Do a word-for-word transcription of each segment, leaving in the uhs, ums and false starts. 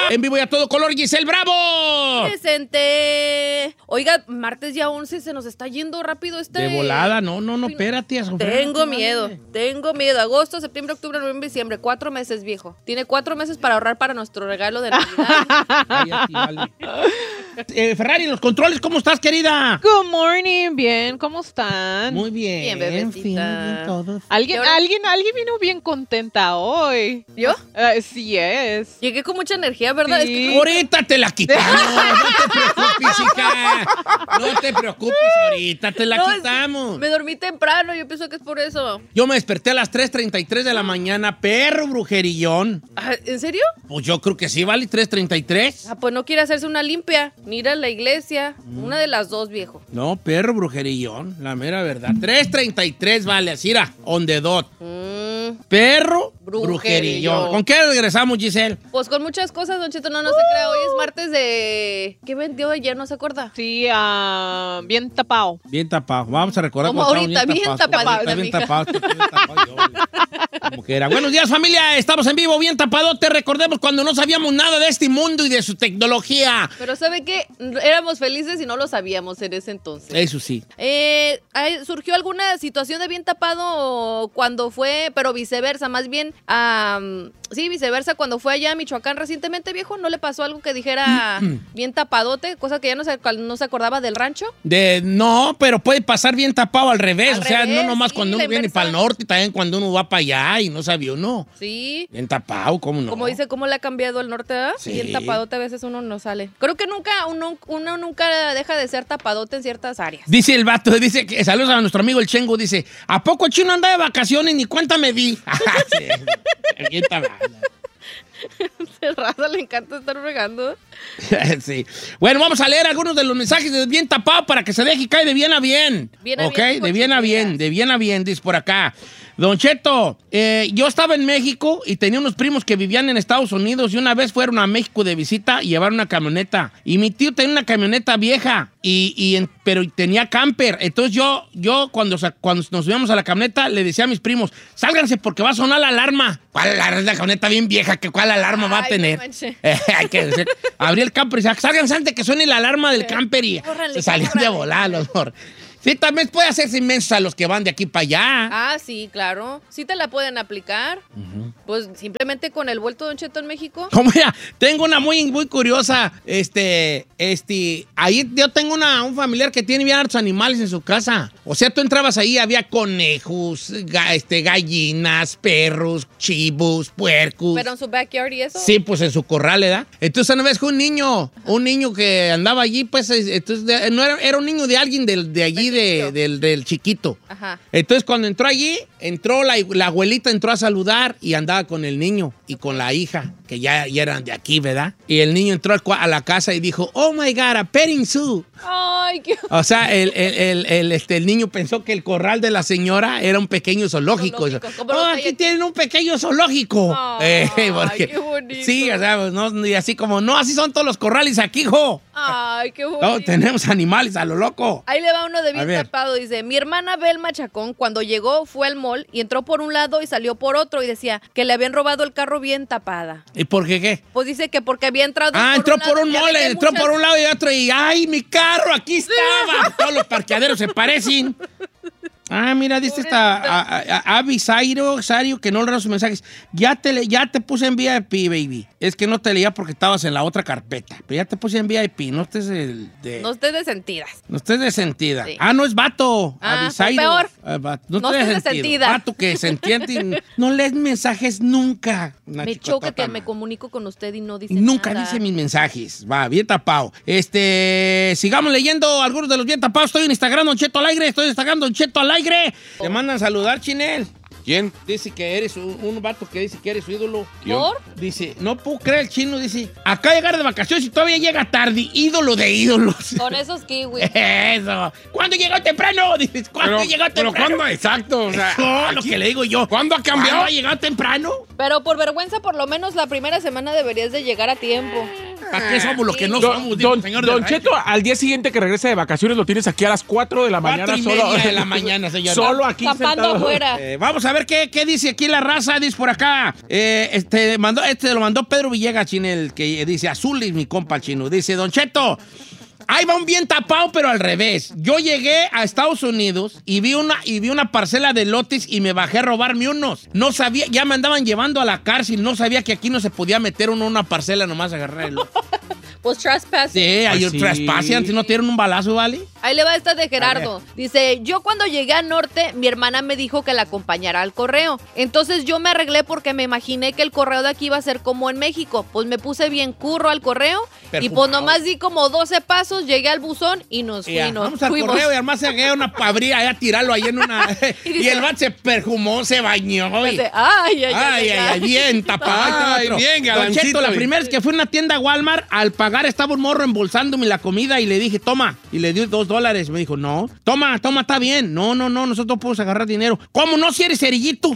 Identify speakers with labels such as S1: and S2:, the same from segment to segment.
S1: En vivo y a todo color, Giselle Bravo.
S2: Presente. Oiga, martes ya once, se nos está yendo rápido este...
S1: De volada, no, no, no, espérate.
S2: Tengo miedo, tengo miedo. Agosto, septiembre, octubre, noviembre, diciembre. Cuatro meses, viejo. Tiene cuatro meses para ahorrar para nuestro regalo de Navidad.
S1: Ay, a ti, vale. eh, Ferrari, los controles, ¿cómo estás, querida?
S3: Good morning, bien, ¿cómo están?
S1: Muy bien.
S2: Bien, bebecita.
S1: Fin, bien, todo.
S3: ¿Alguien, alguien, alguien vino bien contenta hoy.
S2: ¿Yo?
S3: Uh, sí es.
S2: Llegué con mucha energía, ¿verdad?
S3: Sí.
S2: Es que...
S1: Ahorita te la quitamos. No te preocupes, hija. No te preocupes, ahorita te la
S2: No, es-
S1: quitamos.
S2: Me dormí temprano, yo pienso que es por eso.
S1: Yo me desperté a las tres treinta y tres de la mañana, perro brujerillón.
S2: Ah, ¿en serio?
S1: Pues yo creo que sí, vale, tres treinta y tres.
S2: Ah, pues no quiere hacerse una limpia, ni ir a la iglesia. Una de las dos, viejo.
S1: No, perro brujerillón, la mera verdad. tres treinta y tres vale, así era, on the dot.
S2: Mm,
S1: Perro
S2: Brujerillón.
S1: brujerillón. ¿Con qué regresamos, Giselle?
S2: pues con muchas cosas, Don Cheto, no, no se crea. Hoy es martes de... ¿Qué vendió ayer? ¿No se acuerda?
S3: Sí, ah, bien tapado.
S1: Bien tapado. Vamos a recordar
S2: Como
S1: cuando
S2: ahorita,
S1: estábamos
S2: bien
S1: tapados.
S2: tapadita,
S1: Está bien
S2: mija.
S1: tapado, está bien tapado yo. Como que era. Buenos días, familia. Estamos en vivo, bien tapadote. Recordemos cuando no sabíamos nada de este mundo y de su tecnología.
S2: Pero ¿sabe qué? Éramos felices y no lo sabíamos en ese entonces.
S1: Eso sí.
S2: Eh, ¿hay- ¿Surgió alguna situación de bien tapado cuando fue, pero viceversa, más bien, am, sí, viceversa, cuando fue allá a Michoacán recientemente, viejo? ¿No le pasó algo que dijera bien tapadote? Cosa que ya no se, no se acordaba del rancho.
S1: De, no, pero puede pasar bien tapado al revés.
S2: Al
S1: o sea,
S2: revés,
S1: no nomás
S2: sí,
S1: cuando
S2: la
S1: uno viene
S2: inversa.
S1: para el norte, también cuando uno va para allá y no sabía uno.
S2: Sí.
S1: Bien tapado, ¿cómo no?
S2: Como dice, ¿cómo le ha cambiado el norte? ¿Verdad?
S1: Sí.
S2: Bien tapadote, a veces uno no sale. Creo que nunca, uno, uno nunca deja de ser tapadote en ciertas áreas.
S1: Dice el vato, dice que saludos a nuestro amigo el Chengo, dice, ¿a poco el chino anda de vacaciones? Ni cuenta me di. Sí, bien tapado.
S2: El raza le encanta estar regando.
S1: Sí. Bueno, vamos a leer algunos de los mensajes de bien tapado para que se deje y cae de bien a bien.
S2: Bien a
S1: ok,
S2: bien,
S1: de bien a bien,
S2: cochineras.
S1: de bien a bien, dice por acá. Don Cheto, eh, yo estaba en México y tenía unos primos que vivían en Estados Unidos y una vez fueron a México de visita y llevaron una camioneta. Y mi tío tenía una camioneta vieja, y, y en- pero tenía camper. Entonces yo, yo cuando, sa- cuando nos subíamos a la camioneta le decía a mis primos, sálganse porque va a sonar la alarma. ¿Cuál alarma? Es la camioneta bien vieja, que ¿cuál alarma va a
S2: Ay,
S1: tener?
S2: no manches.
S1: Eh, hay que decir, abrí el camper y decía, sálganse antes que suene la alarma del camper y
S2: Córranle,
S1: se salían de
S2: córranle.
S1: volar los mor- Sí, también puede hacerse inmensos a los que van de aquí para allá.
S2: Ah, sí, claro. Sí te la pueden aplicar. Pues simplemente con el vuelto Don Cheto en México.
S1: Como ya, tengo una muy, muy curiosa, este, este, ahí yo tengo una, un familiar que tiene bien hartos animales en su casa. O sea, tú entrabas ahí, había conejos, ga- este, gallinas, perros, chivos, puercos.
S2: Pero en su backyard y eso.
S1: Sí, pues en su corral, ¿verdad? Entonces una vez que un niño, un niño que andaba allí, pues, es- entonces de- no era, era un niño de alguien del- de allí, de, del, del chiquito.
S2: Ajá.
S1: Entonces cuando entró allí, entró la, la abuelita, entró a saludar y andaba con el niño y con la hija, que ya, ya eran de aquí, ¿verdad? Y el niño entró al cua- a la casa y dijo, oh my God, a petting zoo.
S2: Ay, qué...
S1: O sea, el, el, el, el, este, el niño pensó que el corral de la señora era un pequeño zoológico.
S2: Zoológico, como
S1: Oh,
S2: los
S1: aquí
S2: hay aquí.
S1: tienen un pequeño zoológico.
S2: Ay,
S1: porque-
S2: qué bonito.
S1: Sí, o sea, pues, no, y así como, no, así son todos los corrales aquí, hijo.
S2: Ay, qué bonito.
S1: No, tenemos animales a lo loco.
S2: Ahí le va uno de
S1: A
S2: bien
S1: ver.
S2: tapado. Dice, mi hermana Belma Chacón, cuando llegó, fue al mall y entró por un lado y salió por otro. Y decía que le habían robado el carro bien tapada.
S1: ¿Y por qué qué?
S2: Pues dice que porque había entrado
S1: Ah, entró por
S2: lado,
S1: un
S2: ya ve
S1: mole,
S2: que hay
S1: entró
S2: muchas-
S1: por un lado y otro y ¡ay, mi carro! ¡Aquí estaba! Todos los parqueaderos se parecen. Ah, mira, dice esta a- a- a- Avi Zairo, Zario, que no leo sus mensajes. Ya te, le- ya te puse en V I P, baby. Es que no te leía porque estabas en la otra carpeta. Pero ya te puse en V I P. No estés el de...
S2: No estés de sentidas.
S1: No estés de sentida.
S2: Sí.
S1: Ah, no es vato.
S2: Ah,
S1: Avisairo.
S2: peor.
S1: Ah, vato. No,
S2: No
S1: estés de
S2: estés de
S1: sentido.
S2: sentida.
S1: Vato que se entiende y no lees mensajes nunca. Una
S2: Me
S1: chicotota,
S2: choca que me
S1: man.
S2: comunico con usted y no dice
S1: Nunca
S2: nada.
S1: dice mis mensajes. Va, bien tapado. Este, sigamos leyendo algunos de los bien tapados. Estoy en Instagram, Don Cheto al aire. Estoy en Instagram, Don Cheto al aire. Te mandan saludar, Chinel.
S4: ¿Quién?
S1: Dice que eres un, un vato que dice que eres su ídolo.
S2: ¿Por?
S1: Dice, no puedo creer el chino. Dice, acá llegar de vacaciones y todavía llega tarde. Ídolo de ídolos.
S2: Con esos kiwis.
S1: Eso. ¿Cuándo llegó temprano? Dices, ¿cuándo
S4: Pero,
S1: llegó
S4: pero
S1: temprano?
S4: ¿cuándo? Exacto. O sea,
S1: Eso, lo
S4: aquí-
S1: que le digo yo.
S4: ¿Cuándo ha cambiado?
S1: ¿Cuándo ha llegado temprano?
S2: Pero por vergüenza, por lo menos la primera semana deberías de llegar a tiempo.
S1: ¿Para qué somos lo que no
S4: Don,
S1: somos? Dijo
S4: don,
S1: el señor
S4: don
S1: del
S4: Cheto, al día siguiente que regresa de vacaciones lo tienes aquí a las cuatro de la
S1: Cuatro
S4: mañana.
S1: y
S4: Solo,
S1: media de la mañana, señor.
S4: Solo aquí
S2: Campando
S4: sentado.
S2: afuera.
S1: Eh, vamos a ver qué, qué dice aquí la raza. Dice por acá. Eh, este, mandó, este lo mandó Pedro Villegas, Chinel, que dice azul y mi compa el chino. Dice, Don Cheto, ahí va un bien tapado, pero al revés. Yo llegué a Estados Unidos y vi una, y vi una parcela de lotes y me bajé a robarme unos. No sabía, ya me andaban llevando a la cárcel. No sabía que aquí no se podía meter uno en una parcela nomás agarrar el lote.
S2: Pues trespassing.
S1: Sí, hay
S4: Pues
S1: un
S4: sí.
S1: traspase. Antes no te dieron un balazo, ¿vale?
S2: Ahí le va esta de Gerardo. Dice, yo cuando llegué al norte, mi hermana me dijo que la acompañara al correo. Entonces yo me arreglé porque me imaginé que el correo de aquí iba a ser como en México. Pues me puse bien curro al correo y pues
S1: Perfumado.
S2: nomás di como doce pasos, llegué al buzón y nos
S1: Ya,
S2: fuimos.
S1: vamos al
S2: fuimos.
S1: correo y además se agarra una pabría allá a tirarlo ahí en una...
S2: Y
S1: y,
S2: dice-
S1: el bat se perfumó, se bañó. y-
S2: Dice, ay, ay,
S1: Ay, ay, ay, bien tapado. Ahí está
S5: Ay,
S1: otro.
S5: bien
S1: Don
S5: galancito,
S1: Cheto, la
S5: güey.
S1: primera vez que fui a una tienda Walmart, al pagar estaba un morro embolsándome la comida y le dije, toma. Y le di dos dólares. Me dijo, no. Toma, toma, está bien. No, no, no, nosotros no podemos agarrar dinero. ¿Cómo no si eres cerillito?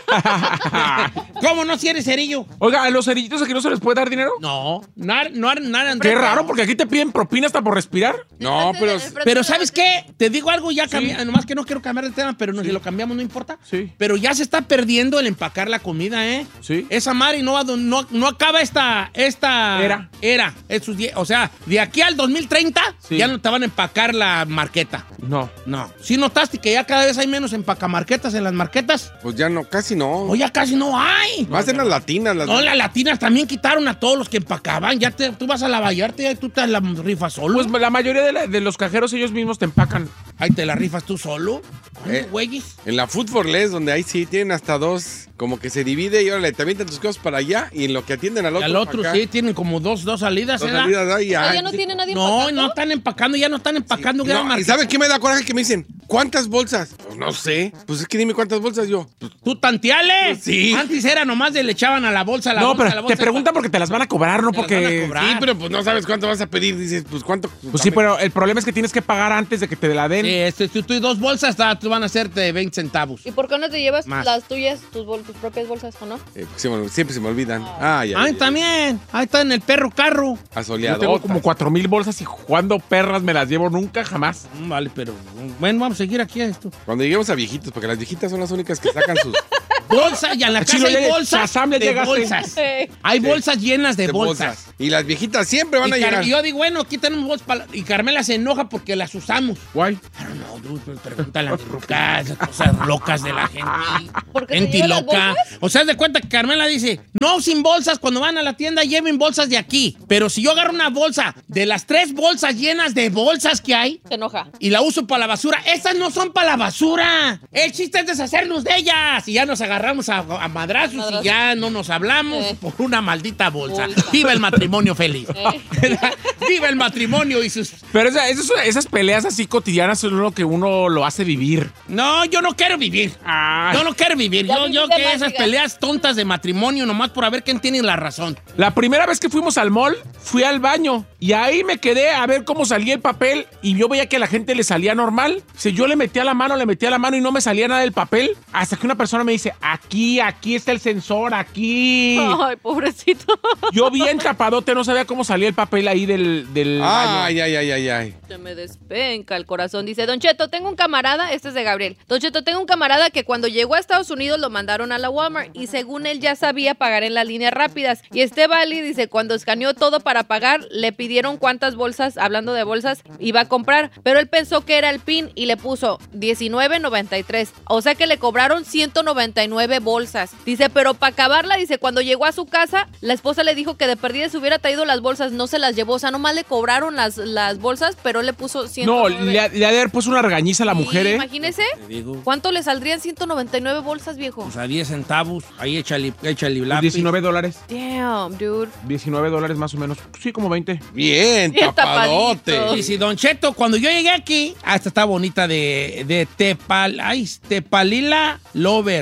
S1: ¿Cómo no si eres cerillo?
S4: Oiga, ¿a los cerillitos aquí no se les puede dar dinero?
S1: No, no, no, nada.
S4: Qué raro, porque aquí te piden propina hasta por respirar.
S5: No, pero...
S1: Pero ¿sabes qué? Te digo algo, ya cambié, nomás que no quiero cambiar de tema, pero no, si lo cambiamos no importa.
S4: Sí.
S1: Pero ya se está perdiendo el empacar la comida, ¿eh?
S4: Sí.
S1: Esa madre no, va- no, no acaba esta, esta
S4: Era.
S1: era esos die- o sea, de aquí al dos mil treinta
S4: Sí.
S1: ya no te van a empacar la marqueta.
S4: No.
S1: No. ¿Sí notaste que ya cada vez hay menos empacamarquetas en las marquetas?
S5: Pues ya no, casi no.
S1: O ya casi no hay.
S5: Va a ser las latinas. Las
S1: No, las latinas también quitaron a todos los que empacaban. Ya te, tú vas a la Vallarta y tú te la rifas solo.
S4: Pues la mayoría de, la- de los cajeros ellos mismos te empacan.
S1: Ahí te la rifas tú solo.
S5: Eh.
S1: Güeyes.
S5: En la Food for Less, donde ahí sí tienen hasta dos, como que se divide y órale, te avientan tus cosas para allá y en lo que atienden al
S1: Y
S5: otro.
S1: al otro
S5: acá,
S1: sí, tienen como dos, dos salidas,
S5: dos
S1: ¿verdad?
S5: salidas ahí,
S2: Ah,
S5: ay.
S2: ya no tiene nadie
S1: No,
S2: empacando?
S1: no están empacando, ya no están empacando gran
S5: No, ¿y
S1: marqueta.
S5: saben qué me da coraje? Que me dicen, ¿cuántas bolsas? Pues no sé. Pues es que dime cuántas bolsas yo. Pues,
S1: ¿Tú tanteales?
S5: Pues sí.
S1: Antes era nomás de le echaban a la bolsa, a la
S4: No,
S1: bolsa, a la
S4: pero
S1: bolsa.
S4: te preguntan porque te las van a cobrar, no
S1: Te las van a
S4: porque...
S1: cobrar.
S5: sí, pero pues no sabes cuánto vas a pedir. Dices, pues cuánto.
S4: Pues sí, pero el problema es que tienes que pagar antes de que te la den.
S1: Sí, este, tú, tú y dos bolsas ta- tú van a hacerte veinte centavos.
S2: ¿Y por qué no te llevas
S1: Más.
S2: las tuyas, tus, bol- tus propias bolsas, o no?
S5: Eh, se me- siempre se me olvidan. Ay, ay,
S1: Ay,
S5: ay.
S1: también. Ahí está en el perro carro.
S4: Yo
S5: Asoleado.
S4: tengo como cuatro mil bolsas y jugando perras me las llevo nunca, jamás.
S1: Mm, Vale, pero bueno, vamos a seguir aquí a esto.
S5: Cuando lleguemos a viejitos, porque las viejitas son las únicas que sacan sus
S1: Bolsas, y en la
S4: Chino,
S1: casa
S4: ya-
S1: hay bolsas
S4: Shazam, ya
S1: de
S4: llegaste.
S1: bolsas.
S2: Sí.
S1: Hay bolsas llenas de,
S5: de
S1: bolsas.
S5: Y las viejitas siempre van
S1: Y
S5: a
S1: Car-
S5: llegar.
S1: y yo digo, bueno, aquí tenemos bolsas para... Y Carmela se enoja porque las usamos.
S4: Guay.
S1: Pero no, dude, pues, pregúntale a las rucas, esas cosas locas de la gente.
S2: ¿Por qué se
S1: Gente
S2: llevan las
S1: loca.
S2: bolsas?
S1: O sea, haz de cuenta que Carmela dice, no sin bolsas, cuando van a la tienda lleven bolsas de aquí. Pero si yo agarro una bolsa de las tres bolsas llenas de bolsas que hay
S2: Se enoja.
S1: y la uso para la basura, esas no son para la basura. El chiste es deshacernos de ellas. Y ya nos agarramos a, a madrazos
S2: Madrazos.
S1: y ya no nos hablamos
S2: Eh.
S1: por una maldita bolsa.
S2: Bolsa.
S1: Viva el matrimonio feliz.
S2: Eh.
S1: Viva el matrimonio y sus...
S4: Pero esa- esas, esas peleas así cotidianas son lo que uno lo hace vivir.
S1: No, yo no quiero vivir.
S4: Ah.
S1: Yo no quiero vivir.
S2: Ya
S1: Yo,
S2: viví
S1: yo
S2: de
S1: que
S2: más,
S1: esas
S2: diga.
S1: peleas tontas de matrimonio nomás por a ver quién tiene la razón.
S4: La primera vez que fuimos al mall, fui al baño y ahí me quedé a ver cómo salía el papel y yo veía que a la gente le salía normal. Si yo le metía la mano, le metía la mano y no me salía nada del papel, hasta que una persona me dice, aquí, aquí está el sensor, aquí.
S2: Ay, pobrecito.
S4: Yo bien tapadote, no sabía cómo salía el papel ahí del, del baño.
S5: Ay, ay, ay, ay, ay.
S2: Se me despenca el corazón. Dice, Don Cheto, tengo un camarada, este es de Gabriel. Don Cheto, tengo un camarada que cuando llegó a Estados Unidos lo mandaron a la Walmart y según él ya sabía pagar en las líneas rápidas. Y este Vali dice, cuando escaneó todo para pagar, le pidieron cuántas bolsas, hablando de bolsas, iba a comprar. Pero él pensó que era el PIN y le puso diecinueve noventa y tres. O sea que le cobraron ciento noventa y nueve bolsas. Dice, pero para acabarla, dice, cuando llegó a su casa, la esposa le dijo que de perdida se hubiera traído las bolsas, no se las llevó. O sea, nomás le cobraron las, las bolsas, pero le puso ciento
S4: No,
S2: nueve.
S4: le, ha- le ha de haber puesto una regañiza a la
S2: Sí,
S4: mujer, ¿eh?
S2: Imagínese,
S1: Te digo,
S2: ¿cuánto le saldrían ciento noventa y nueve bolsas, viejo?
S1: pues a diez centavos, ahí échale, échale lápiz.
S4: diecinueve dólares.
S2: Damn, dude.
S4: diecinueve dólares más o menos. Sí, como veinte.
S5: Bien,
S2: Bien
S5: tapadote.
S2: tapadito.
S1: Y si Don Cheto, cuando yo llegué aquí, ah, esta está bonita de, de Tepal, ay, Tepalila Lover, Te-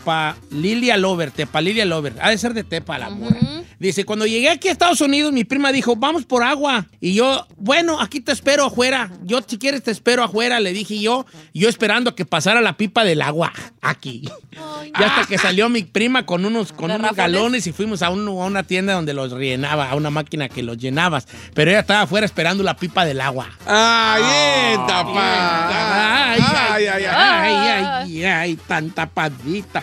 S1: Tepa Lilia Lover, Tepa Lilia Lover. Ha de ser de Tepa la morra. Uh-huh. Dice, cuando llegué aquí a Estados Unidos, mi prima dijo, vamos por agua. Y yo, bueno, aquí te espero afuera. Yo, si quieres, te espero afuera, le dije yo. Yo esperando a que pasara la pipa del agua aquí. Ay, y hasta que salió mi prima con unos, con unos galones y fuimos a, un, a una tienda donde los rellenaba, a una máquina que los llenabas. Pero ella estaba afuera esperando la pipa del agua.
S5: ¡Ay, bien, tapa!
S1: ¡Ay, ay, ay, ay, ay, ay, ay, tan tapadita!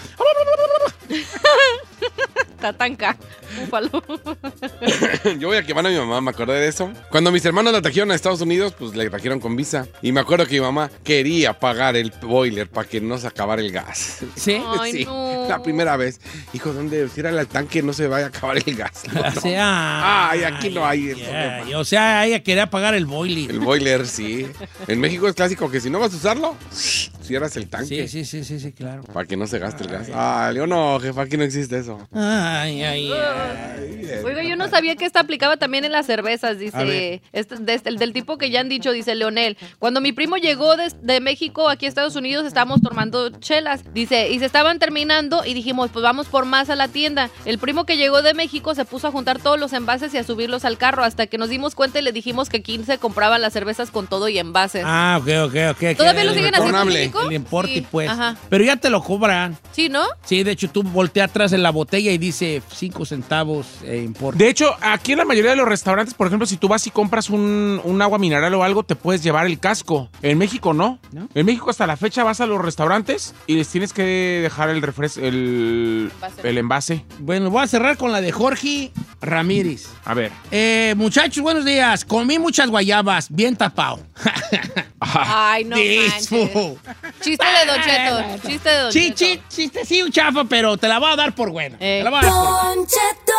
S2: Tatanca, búfalo.
S5: Yo voy a quemar a mi mamá, me acordé de eso. Cuando mis hermanos la trajeron a Estados Unidos, pues la trajeron con visa. Y me acuerdo que mi mamá quería pagar el boiler para que no se acabara el gas.
S1: ¿Sí?
S2: Ay,
S5: sí,
S2: no.
S5: La primera vez. Hijo, ¿dónde? Tírale al tanque, no se vaya a acabar el gas. No,
S1: O
S5: no.
S1: sea...
S5: Ay, aquí no hay eso.
S1: Ay, o sea, ella quería pagar el boiler.
S5: El boiler, sí. En México es clásico que si no vas a usarlo, cierras el tanque.
S1: Sí, sí, sí, sí, sí, claro.
S5: Para que no se gaste el gas. Ay, yo no, jefa, aquí no existe eso.
S1: Ay, ay, ay.
S2: Oiga, yo no sabía que esta aplicaba también en las cervezas,
S1: A ver.
S2: dice, este, de- del, del tipo que ya han dicho, dice Leonel. Cuando mi primo llegó de, de México aquí a Estados Unidos, estábamos tomando chelas, dice, y se estaban terminando y dijimos, pues vamos por más a la tienda. El primo que llegó de México se puso a juntar todos los envases y a subirlos al carro, hasta que nos dimos cuenta y le dijimos que aquí se compraban las cervezas con todo y envases.
S1: Ah, ok, ok, ok.
S2: ¿Todavía
S1: que
S2: lo
S1: el
S2: siguen haciendo en
S5: retornable.
S2: México?
S1: El importe,
S2: Sí,
S1: pues.
S2: Ajá.
S1: Pero ya te lo cobran.
S2: Sí, ¿no?
S1: Sí, de hecho, tú volteas atrás en la botella y dice cinco centavos eh, importe.
S4: De hecho, aquí en la mayoría de los restaurantes, por ejemplo, si tú vas y compras un, un agua mineral o algo, te puedes llevar el casco. En México no.
S1: ¿No?
S4: En México hasta la fecha vas a los restaurantes y les tienes que dejar el refres el,
S2: Envase.
S4: el envase.
S1: Bueno, voy a cerrar con la de Jorge Ramírez.
S4: A ver.
S1: Eh, muchachos, buenos días. Comí muchas guayabas, bien tapado.
S2: Ay, no manches.
S1: Disfo.
S2: Chiste de Don Cheto, chiste de Don
S1: Sí,
S2: Cheto.
S1: sí, chiste, sí, un chafa, pero te la voy a dar por buena.
S2: Eh.
S1: Te la voy a dar por buena.
S6: Don Cheto.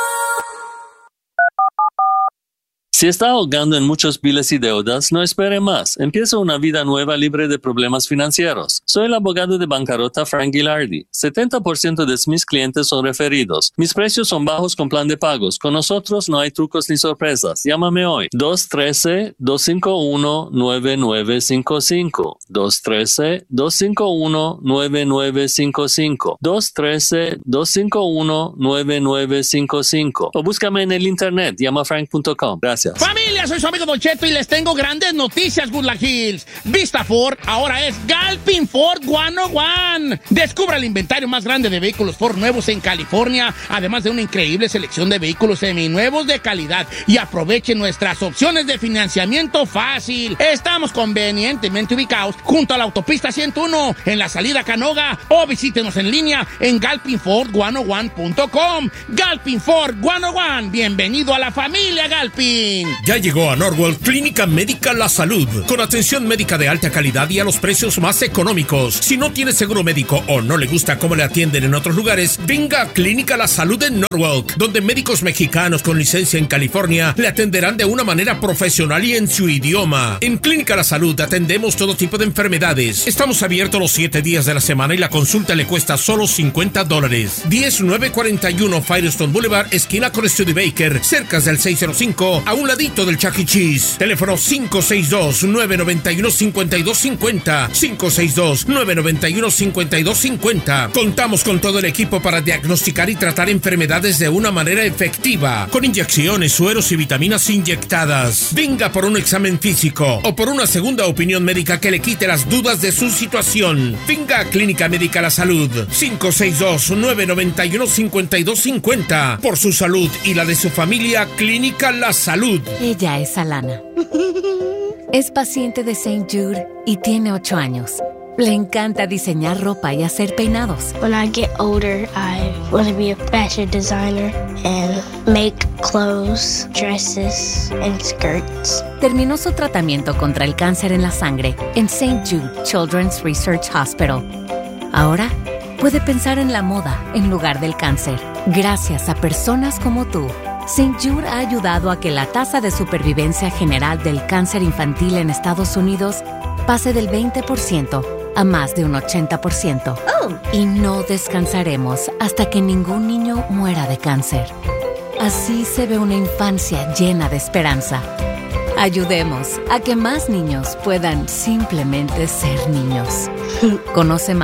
S7: Si está ahogando en muchos biles y deudas, no espere más. Empieza una vida nueva libre de problemas financieros. Soy el abogado de bancarrota Frank Gilardi. setenta por ciento de mis clientes son referidos. Mis precios son bajos con plan de pagos. Con nosotros no hay trucos ni sorpresas. Llámame hoy. dos uno tres, dos cinco uno, nueve nueve cinco cinco. dos uno tres, dos cinco uno, nueve nueve cinco cinco. dos uno tres, dos cinco uno, nueve nueve cinco cinco. O búscame en el internet. llama frank punto com. Gracias.
S1: Familia, soy su amigo Don Cheto y les tengo grandes noticias, Woodland Hills. Vista Ford ahora es Galpin Ford ciento uno. Descubra el inventario más grande de vehículos Ford nuevos en California, además de una increíble selección de vehículos seminuevos de calidad. Y aproveche nuestras opciones de financiamiento fácil. Estamos convenientemente ubicados junto a la autopista ciento uno en la salida a Canoga, o visítenos en línea en galpin ford ciento uno punto com. Galpin Ford ciento uno. Bienvenido a la familia Galpin.
S8: Ya llegó a Norwalk Clínica Médica La Salud, con atención médica de alta calidad y a los precios más económicos. Si no tiene seguro médico o no le gusta cómo le atienden en otros lugares, venga a Clínica La Salud en Norwalk, donde médicos mexicanos con licencia en California le atenderán de una manera profesional y en su idioma. En Clínica La Salud atendemos todo tipo de enfermedades. Estamos abiertos los siete días de la semana y la consulta le cuesta solo cincuenta dólares. diez nueve cuarenta y uno Firestone Boulevard, esquina con Studebaker, cerca del seiscientos cinco, a un ladito del Chuck E. Cheese. Teléfono cinco seis dos, nueve nueve uno, cinco dos cinco cero. cinco seis dos, nueve nueve uno, cinco dos cinco cero. Contamos con todo el equipo para diagnosticar y tratar enfermedades de una manera efectiva, con inyecciones, sueros y vitaminas inyectadas. Venga por un examen físico o por una segunda opinión médica que le quite las dudas de su situación. Venga a Clínica Médica La Salud. cinco seis dos, nueve nueve uno, cinco dos cinco cero. Por su salud y la de su familia, Clínica La Salud.
S9: Ella es Alana. Es paciente de Saint Jude y tiene ocho años. Le encanta diseñar ropa y hacer peinados.
S10: When I get older, I want to be a fashion designer and make clothes, dresses, and skirts.
S9: Terminó su tratamiento contra el cáncer en la sangre en Saint Jude Children's Research Hospital. Ahora puede pensar en la moda en lugar del cáncer. Gracias a personas como tú, Saint Jude ha ayudado a que la tasa de supervivencia general del cáncer infantil en Estados Unidos pase del veinte por ciento a más de un ochenta por ciento.
S10: Oh.
S9: Y no descansaremos hasta que ningún niño muera de cáncer. Así se ve una infancia llena de esperanza. Ayudemos a que más niños puedan simplemente ser niños. Conoce más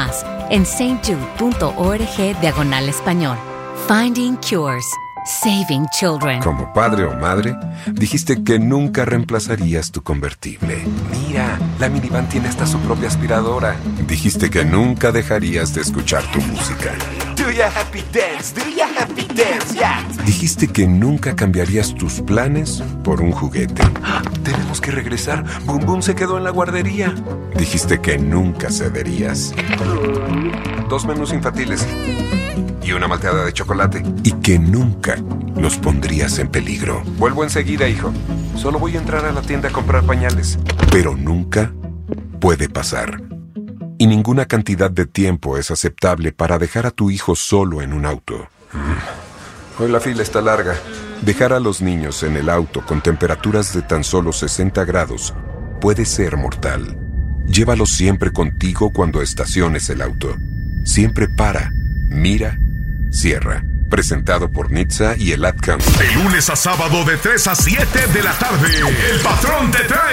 S9: en stjude.org diagonal español. Finding Cures. Saving Children.
S6: Como padre o madre, dijiste que nunca reemplazarías tu convertible. Mira, la minivan tiene hasta su propia aspiradora. Dijiste que nunca dejarías de escuchar tu música.
S11: Do ya happy dance, do ya happy dance, yeah.
S6: Dijiste que nunca cambiarías tus planes por un juguete.
S11: Tenemos que regresar. Boom Boom se quedó en la guardería.
S6: Dijiste que nunca cederías. Dos menús infantiles y una malteada de chocolate. Y que nunca los pondrías en peligro.
S11: Vuelvo enseguida, hijo. Solo voy a entrar a la tienda a comprar pañales.
S6: Pero nunca puede pasar. Y ninguna cantidad de tiempo es aceptable para dejar a tu hijo solo en un auto.
S11: Hoy la fila está larga.
S6: Dejar a los niños en el auto con temperaturas de tan solo sesenta grados puede ser mortal. Llévalos siempre contigo cuando estaciones el auto. Siempre para, mira, cierra. Presentado por N H T S A y el Ad Council.
S8: De lunes a sábado de tres a siete de la tarde, El Patrón te trae